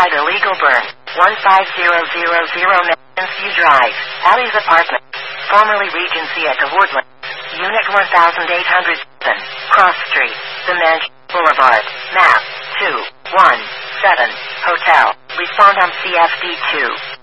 Homicide Illegal Burn. 15000 View Drive. Alley's Apartment. Formerly Regency at the Woodlands. Unit 1807. Cross Street. The Mansion Boulevard. Map 217. Hotel. Respond on CFD2.